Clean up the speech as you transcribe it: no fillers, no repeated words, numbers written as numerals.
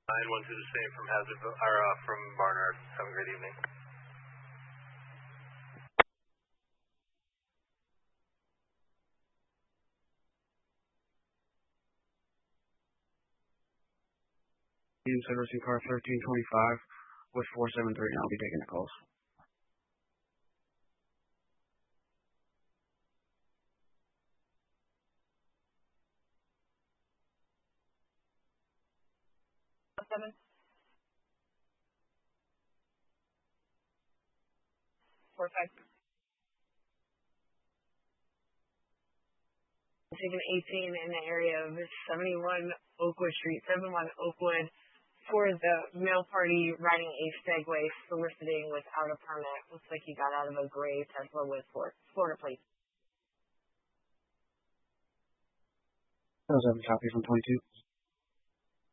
912 the same from from Barnard. Have a great evening. Servicing car 1325 with 473, and I'll be taking the calls. Seven. 4-5. Taking 18 in the area of 71 Oakwood Street, 71 Oakwood, for the male party riding a Segway soliciting without a permit. Looks like he got out of a gray Tesla with Florida plates. That was every copy from 22.